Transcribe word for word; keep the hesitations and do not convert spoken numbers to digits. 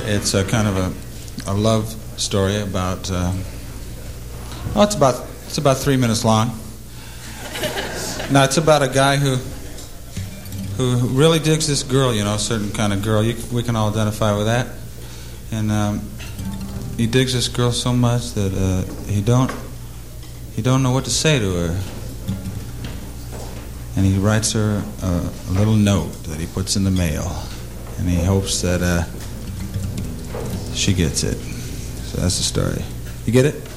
It's a kind of a, a love story about. Uh, oh, it's about it's about three minutes long. Now it's about a guy who who really digs this girl. You know, a certain kind of girl. You, we can all identify with that. And um, he digs this girl so much that uh, he don't he don't know what to say to her. And he writes her a, a little note that he puts in the mail, and he hopes that uh, she gets it. So that's the story. You get it?